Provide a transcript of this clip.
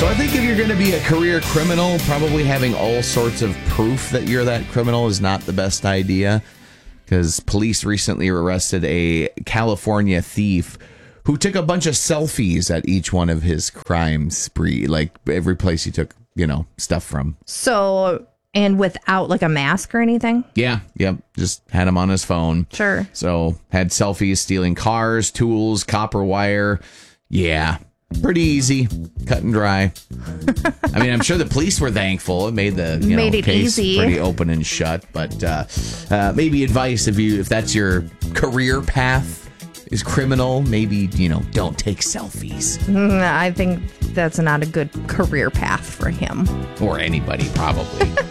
So I think if you're going to be a career criminal, probably having all sorts of proof that you're that criminal is not the best idea. Because police recently arrested a California thief who took a bunch of selfies at each one of his crime spree, like every place he took, stuff from. So, and without like a mask or anything? Yeah, yep. Just had him on his phone. Sure. So had selfies stealing cars, tools, copper wire. Yeah, pretty easy, cut and dry. I mean, I'm sure the police were thankful. It made the case easy. Pretty open and shut. But maybe advice if that's your career path is criminal, maybe, don't take selfies. I think that's not a good career path for him. Or anybody, probably.